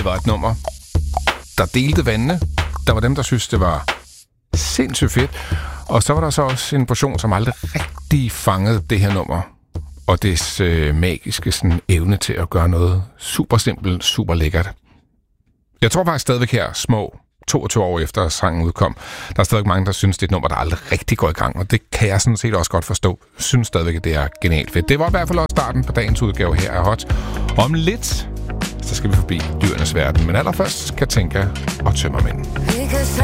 Det var et nummer, der delte vandene. Der var dem, der synes det var sindssygt fedt. Og så var der så også en portion, som aldrig rigtig fangede det her nummer. Og dets magiske sådan, evne til at gøre noget super simpelt, super lækkert. Jeg tror faktisk stadigvæk her, små 22 år efter sangen udkom, der er stadig mange, der synes, det er et nummer, der aldrig rigtig går i gang. Og det kan jeg sådan set også godt forstå. Jeg synes stadigvæk, at det er genialt fedt. Det var i hvert fald også starten på dagens udgave her af Hot. Om lidt, så skal vi forbi dyrenes verden. Men allerførst kan jeg tænke og tømmermænd.